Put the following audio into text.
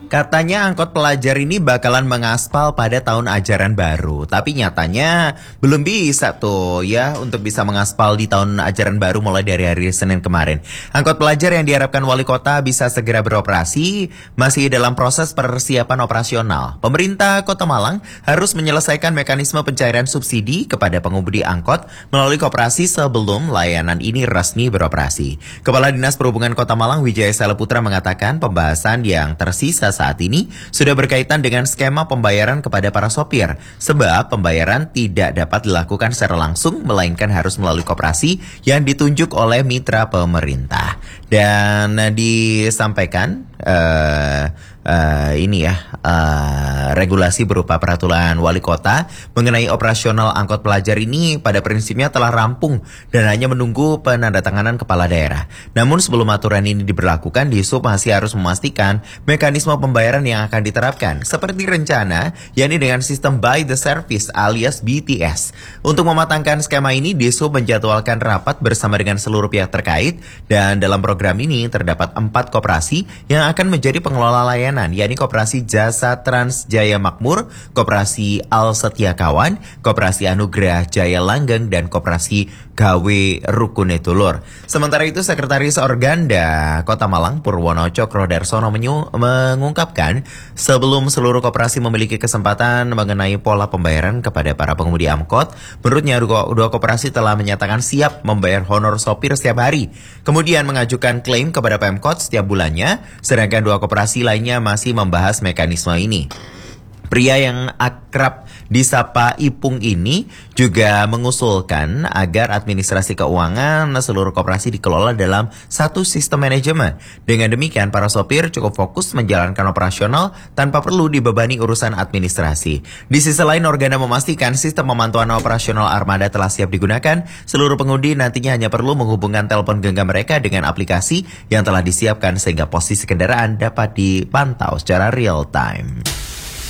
Katanya angkot pelajar ini bakalan mengaspal pada tahun ajaran baru. Tapi nyatanya belum bisa tuh ya untuk bisa mengaspal di tahun ajaran baru mulai dari hari Senin kemarin. Angkot pelajar yang diharapkan wali kota bisa segera beroperasi masih dalam proses persiapan operasional. Pemerintah Kota Malang harus menyelesaikan mekanisme pencairan subsidi kepada pengemudi angkot melalui koperasi sebelum layanan ini resmi beroperasi. Kepala Dinas Perhubungan Kota Malang Wijaya Saleputra mengatakan pembahasan yang tersisa saat ini sudah berkaitan dengan skema pembayaran kepada para sopir, sebab pembayaran tidak dapat dilakukan secara langsung melainkan harus melalui koperasi yang ditunjuk oleh mitra pemerintah. Dan disampaikan regulasi berupa peraturan wali kota mengenai operasional angkot pelajar ini pada prinsipnya telah rampung dan hanya menunggu penandatanganan kepala daerah. Namun sebelum aturan ini diberlakukan, Dishub masih harus memastikan mekanisme pembayaran yang akan diterapkan seperti rencana, yakni dengan sistem by the service alias BTS. Untuk mematangkan skema ini, Dishub menjadwalkan rapat bersama dengan seluruh pihak terkait, dan dalam program ini terdapat 4 koperasi yang akan menjadi pengelola layanan, yakni Koperasi Jasa Trans Jaya Makmur, Koperasi Al Setia Kawan, Koperasi Anugerah Jaya Langgeng, dan Koperasi Gawe Rukune Tulur. Sementara itu, Sekretaris Organda Kota Malang Purwono Cokrodarsono mengungkapkan sebelum seluruh koperasi memiliki kesempatan mengenai pola pembayaran kepada para pengemudi angkot, menurutnya dua koperasi telah menyatakan siap membayar honor sopir setiap hari, kemudian mengajukan klaim kepada Pemkot setiap bulannya, sedangkan 2 koperasi lainnya masih membahas mekanisme ini. Pria yang akrab disapa Ipung ini juga mengusulkan agar administrasi keuangan seluruh koperasi dikelola dalam satu sistem manajemen. Dengan demikian, para sopir cukup fokus menjalankan operasional tanpa perlu dibebani urusan administrasi. Di sisi lain, Organda memastikan sistem pemantauan operasional armada telah siap digunakan. Seluruh pengemudi nantinya hanya perlu menghubungkan telepon genggam mereka dengan aplikasi yang telah disiapkan sehingga posisi kendaraan dapat dipantau secara real time.